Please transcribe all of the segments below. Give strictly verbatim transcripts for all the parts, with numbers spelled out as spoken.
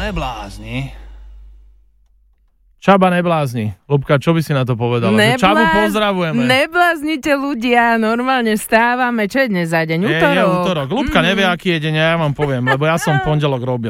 neblázni. Čaba neblázni. Ľubka, čo by si na to povedala? Nebláz... Čabu pozdravujeme. Nebláznite ľudia, normálne vstávame. Čo je dnes za deň? Útorok. Je, je útorok. Ľubka mm. nevie, aký je deň, ja vám poviem, lebo ja som pondelok robil.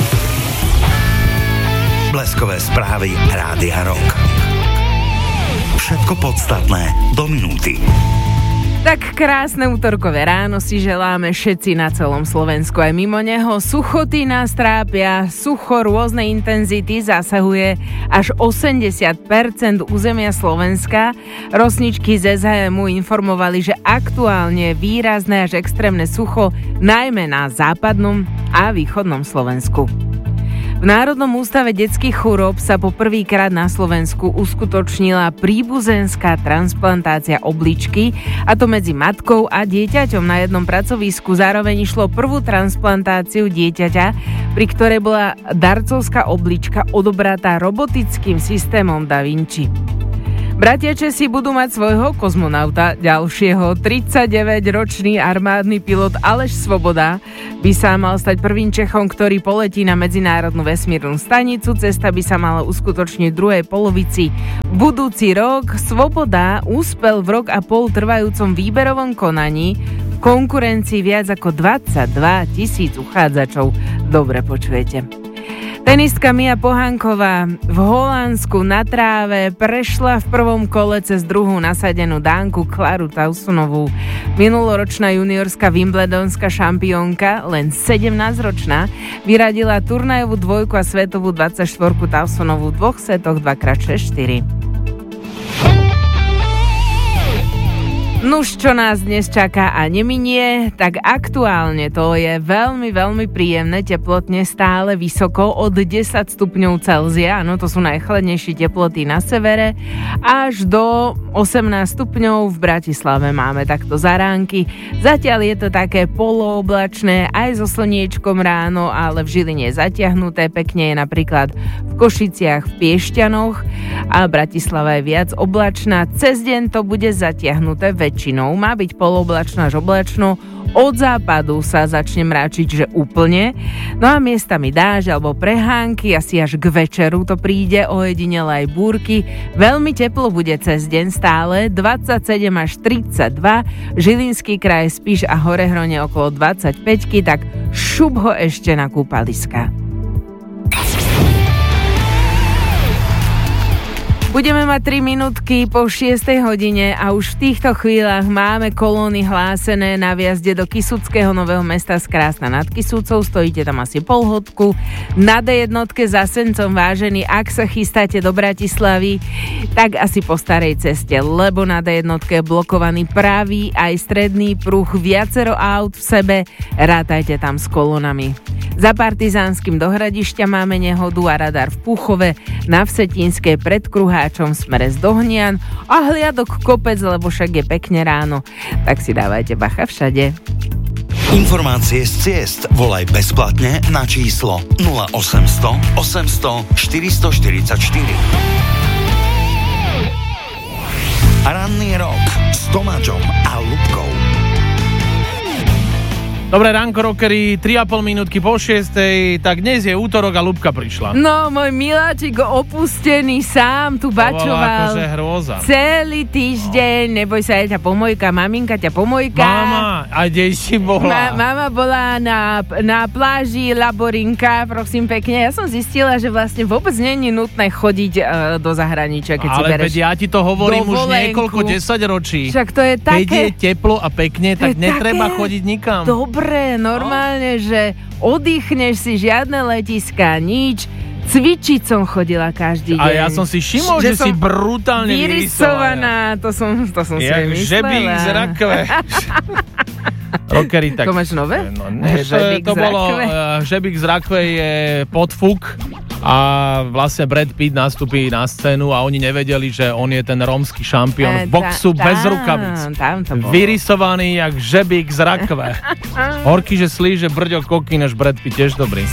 Bleskové správy Rádia Rock. Všetko podstatné do minúty. Tak krásne útorkové ráno si želáme všetci na celom Slovensku aj mimo neho. Suchoty nás trápia, sucho rôznej intenzity zasahuje až osemdesiat percent územia Slovenska. Rosničky z es há emu informovali, že aktuálne výrazné až extrémne sucho najmä na západnom a východnom Slovensku. V Národnom ústave detských chorôb sa po prvýkrát na Slovensku uskutočnila príbuzenská transplantácia obličky, a to medzi matkou a dieťaťom na jednom pracovisku. Zároveň išlo prvú transplantáciu dieťaťa, pri ktorej bola darcovská oblička odobratá robotickým systémom Da Vinci. Bratia Česi budú mať svojho kozmonauta, ďalšieho. tridsaťdeväťročný armádny pilot Aleš Svoboda by sa mal stať prvým Čechom, ktorý poletí na medzinárodnú vesmírnu stanicu. Cesta by sa mala uskutočniť v druhej polovici budúci rok. Svoboda úspel v rok a pol trvajúcom výberovom konaní v konkurencii viac ako dvadsaťdva tisíc uchádzačov. Dobre počujete. Tenistka Mia Pohanková v Holandsku na tráve prešla v prvom kole cez druhú nasadenú Dánku Klaru Tausonovú. Minuloročná juniorská wimbledonská šampiónka, len sedemnásťročná, vyradila turnajovú dvojku a svetovú dvadsaťštvorku Tausonovú v dvoch setoch dva krát šesť štyri. Nuž, čo nás dnes čaká a neminie, tak aktuálne to je veľmi, veľmi príjemné, teplotne stále vysoko od desať stupňov Celzia, áno, to sú najchladnejšie teploty na severe, až do osemnásť stupňov v Bratislave máme takto zaránky. Zatiaľ je to také polooblačné, aj so slniečkom ráno, ale v Žiline je zatiahnuté, pekne je napríklad v Košiciach, v Piešťanoch a Bratislava je viac oblačná. Cez deň to bude zatiahnuté väčšinou, má byť polooblačno až oblačno, od západu sa začne mráčiť, že úplne, no a miestami dážď alebo prehánky, asi až k večeru to príde, ojedinele aj búrky. Veľmi teplo bude cez deň stále, dvadsaťsedem až tridsaťdva, Žilinský kraj, Spiš a Horehronie okolo dvadsaťpäť, tak šup ho ešte na kúpaliska. Budeme mať tri minútky po šiestej hodine a už v týchto chvíľach máme kolóny hlásené na viazde do Kysuckého Nového Mesta z Krásna nad Kisúcou. Stojíte tam asi polhodku. Na dé jednotke za Sencom, vážení, ak sa chystáte do Bratislavy, tak asi po starej ceste, lebo na dé jednotke je blokovaný pravý aj stredný pruh, viacero aut v sebe, rátajte tam s kolónami. Za Partizánskym do Hradišťa máme nehodu a radar v Púchove, na Vsetínskej pred Kruháčom smere z Dohnian a hliadok kopec, lebo však je pekne ráno. Tak si dávajte bacha všade. Informácie z ciest volaj bezplatne na číslo nula osemsto osemsto štyristoštyridsaťštyri. Ranný rok s Tomáčom a Ľubkou. Dobré ránko, rockeri, tri a pol minútky po šiestej, tak dnes je útorok a Ľubka prišla. No, môj miláčik opustený sám tu bačoval. To bola akože hrôza. Celý týždeň, no. Neboj sa, aj ťa pomojka, maminka ťa pomojka. Mama, a kde si bola? Ma, mama bola na, na pláži Laborinka, prosím pekne. Ja som zistila, že vlastne vôbec nie je nutné chodiť uh, do zahraničia, keď ale si bereš. Ale ja ti to hovorím dovolenku. Už niekoľko desaťročí. Však to je také... Keď je teplo a pekne, tak netreba také... chodiť nikam. Dobre, normálne, no. Že oddychneš si, žiadne letiská, nič. Cvičiť som chodila každý deň. A ja som si všimol, že, že si brutálne vyrysovaná. To som, to som si ja, vymyslela. Žebík z rakve. Rockeri, tak... To máš nové? No, ne, to, to bolo, uh, Žebík z rakve je podfúk a vlastne Brad Pitt nastúpi na scénu a oni nevedeli, že on je ten rómsky šampión e, boxu tá, bez rukavic. Vyrysovaný jak Žebík z rakve. Horký, že slí, že Brďo Kokín, až Brad Pitt tiež dobrý.